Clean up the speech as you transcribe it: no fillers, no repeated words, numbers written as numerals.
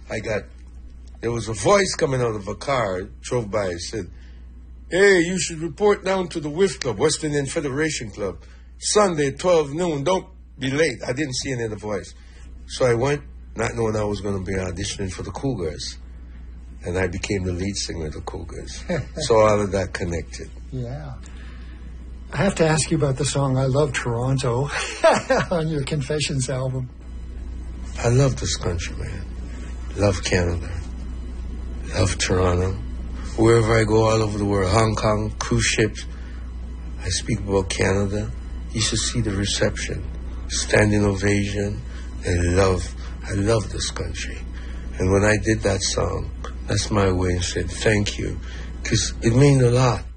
there was a voice coming out of a car, drove by, and said, "Hey, you should report down to the WIF Club, Western Indian Federation Club, Sunday, 12 noon. Don't be late." I didn't see any other voice. So I went, not knowing I was going to be auditioning for the Cougars. And I became the lead singer of the Cougars. So all of that connected. Yeah. I have to ask you about the song I Love Toronto on your Confessions album. I love this country, man. Love Canada. Love Toronto. Wherever I go all over the world, Hong Kong, cruise ships, I speak about Canada. You should see the reception. Standing ovation. I love this country. And when I did that song, that's my way and said thank you. Because it means a lot.